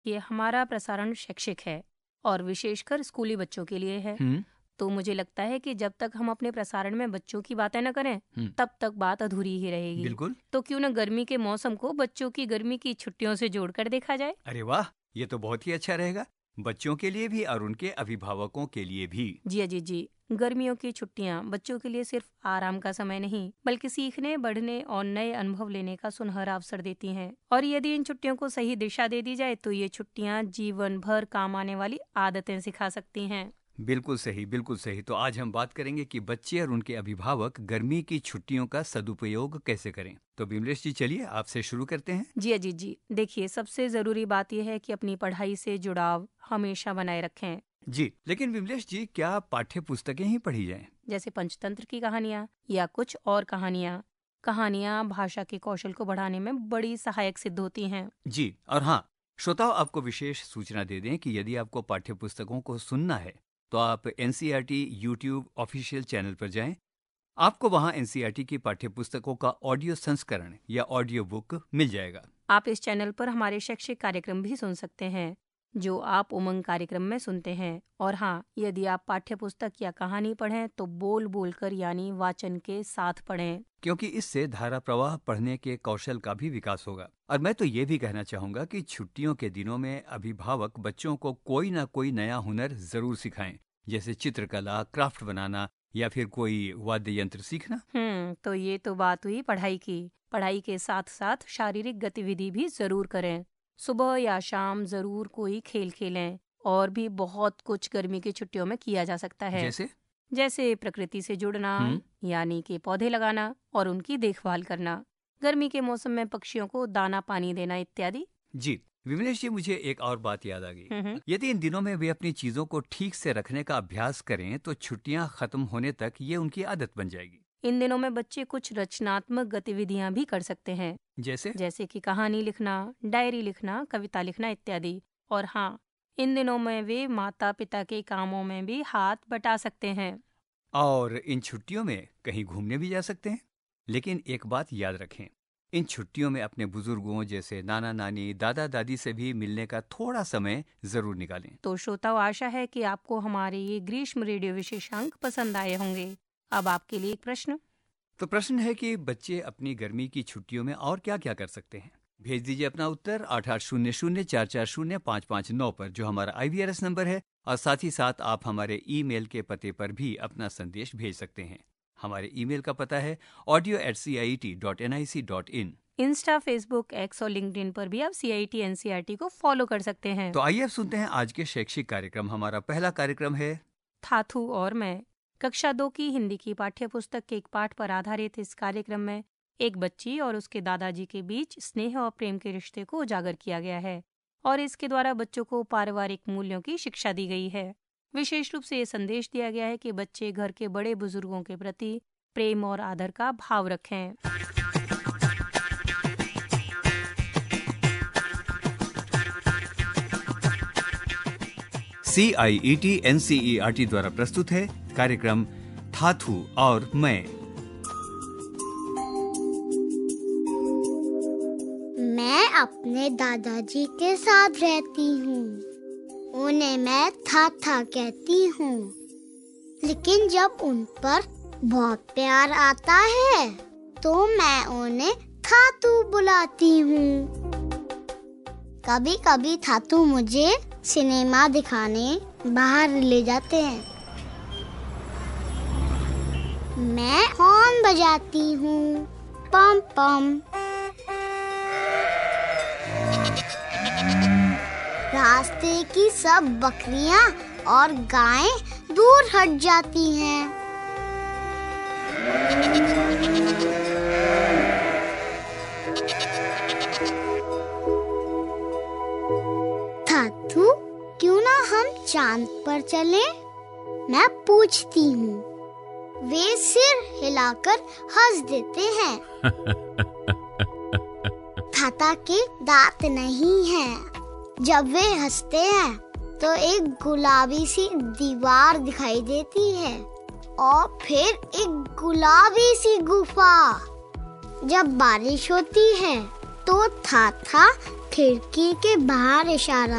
ये हमारा प्रसारण शैक्षिक है और विशेषकर स्कूली बच्चों के लिए है। तो मुझे लगता है कि जब तक हम अपने प्रसारण में बच्चों की बातें न करें तब तक बात अधूरी ही रहेगी। बिल्कुल। तो क्यों न गर्मी के मौसम को बच्चों की गर्मी की छुट्टियों से जोड़कर देखा जाए। अरे वाह, ये तो बहुत ही अच्छा रहेगा, बच्चों के लिए भी और उनके अभिभावकों के लिए भी। जी। गर्मियों की छुट्टियां बच्चों के लिए सिर्फ आराम का समय नहीं बल्कि सीखने, बढ़ने और नए अनुभव लेने का सुनहरा अवसर देती हैं। और यदि इन छुट्टियों को सही दिशा दे दी जाए तो ये छुट्टियां जीवन भर काम आने वाली आदतें सिखा सकती हैं। बिल्कुल सही, बिल्कुल सही। तो आज हम बात करेंगे कि बच्चे और उनके अभिभावक गर्मी की छुट्टियों का सदुपयोग कैसे करें। तो विमलेश जी, चलिए आपसे शुरू करते हैं। जी। देखिए, सबसे जरूरी बात यह है कि अपनी पढ़ाई से जुड़ाव हमेशा बनाए रखें। जी, लेकिन विमलेश जी, क्या पाठ्य पुस्तकें ही पढ़ी जाएं? जैसे पंचतंत्र की कहानियाँ या कुछ और कहानियाँ भाषा के कौशल को बढ़ाने में बड़ी सहायक सिद्ध होती हैं। जी, और हाँ, श्रोताओं, आपको विशेष सूचना दे दें कि यदि आपको पाठ्य पुस्तकों को सुनना है तो आप NCERT YouTube ऑफिशियल चैनल पर जाएं। आपको वहां NCERT की पाठ्य पुस्तकों का ऑडियो संस्करण या ऑडियो बुक मिल जाएगा। आप इस चैनल पर हमारे शैक्षिक कार्यक्रम भी सुन सकते हैं जो आप उमंग कार्यक्रम में सुनते हैं। और हाँ, यदि आप पाठ्य पुस्तक या कहानी पढ़ें तो बोल बोलकर यानी वाचन के साथ पढ़ें, क्योंकि इससे धारा प्रवाह पढ़ने के कौशल का भी विकास होगा। और मैं तो ये भी कहना चाहूंगा कि छुट्टियों के दिनों में अभिभावक बच्चों को कोई ना कोई नया हुनर जरूर सिखाएं, जैसे चित्रकला, क्राफ्ट बनाना या फिर कोई वाद्य यंत्र सीखना। तो ये तो बात हुई पढ़ाई की। पढ़ाई के साथ साथ शारीरिक गतिविधि भी जरूर करें। सुबह या शाम जरूर कोई खेल खेलें। और भी बहुत कुछ गर्मी की छुट्टियों में किया जा सकता है, जैसे प्रकृति से जुड़ना, यानी कि पौधे लगाना और उनकी देखभाल करना, गर्मी के मौसम में पक्षियों को दाना पानी देना इत्यादि। जी विमलेश जी, मुझे एक और बात याद आ गई। यदि इन दिनों में वे अपनी चीजों को ठीक से रखने का अभ्यास करें तो छुट्टियां खत्म होने तक ये उनकी आदत बन जाएगी। इन दिनों में बच्चे कुछ रचनात्मक गतिविधियां भी कर सकते हैं, जैसे कि कहानी लिखना, डायरी लिखना, कविता लिखना इत्यादि। और हाँ, इन दिनों में वे माता पिता के कामों में भी हाथ बटा सकते हैं। और इन छुट्टियों में कहीं घूमने भी जा सकते हैं। लेकिन एक बात याद रखें, इन छुट्टियों में अपने बुजुर्गों जैसे नाना नानी, दादा दादी से भी मिलने का थोड़ा समय जरूर निकालें। तो श्रोताओं, आशा है कि आपको हमारे ये ग्रीष्म रेडियो विशेषांक पसंद आए होंगे। अब आपके लिए एक प्रश्न। तो प्रश्न है कि बच्चे अपनी गर्मी की छुट्टियों में और क्या क्या कर सकते हैं। भेज दीजिए अपना उत्तर 8800440559 पर, जो हमारा IVRS नंबर है। और साथ ही साथ आप हमारे ईमेल के पते पर भी अपना संदेश भेज सकते हैं। हमारे ईमेल का पता है audio@cit.nic.in। इंस्टा, फेसबुक, एक्स और लिंक्डइन पर भी आप CIT NCERT को फॉलो कर सकते हैं। तो आइए अब सुनते हैं आज के शैक्षिक कार्यक्रम। हमारा पहला कार्यक्रम है थाथू और मैं। कक्षा 2 की हिंदी की पाठ्य पुस्तक के एक पाठ पर आधारित इस कार्यक्रम में एक बच्ची और उसके दादाजी के बीच स्नेह और प्रेम के रिश्ते को उजागर किया गया है और इसके द्वारा बच्चों को पारिवारिक मूल्यों की शिक्षा दी गई है। विशेष रूप से ये संदेश दिया गया है कि बच्चे घर के बड़े बुजुर्गों के प्रति प्रेम और आदर का भाव रखें। CIET NCERT द्वारा प्रस्तुत है कार्यक्रम थाथू और मैं। मैं अपने दादाजी के साथ रहती हूँ। उन्हें मैं थाथा कहती हूँ, लेकिन जब उन पर बहुत प्यार आता है तो मैं उन्हें थाथू बुलाती हूँ। कभी कभी थाथू मुझे सिनेमा दिखाने बाहर ले जाते हैं। मैं हॉर्न बजाती हूँ, पम पम। रास्ते की सब बकरियाँ और गायें दूर हट जाती हैं। थाथू, क्यों ना हम चांद पर चलें? मैं पूछती हूँ। वे सिर हिलाकर हंस देते हैं। थाथा के दांत नहीं हैं। जब वे हंसते हैं तो एक गुलाबी सी दीवार दिखाई देती है और फिर एक गुलाबी सी गुफा। जब बारिश होती है तो थाथा खिड़की के बाहर इशारा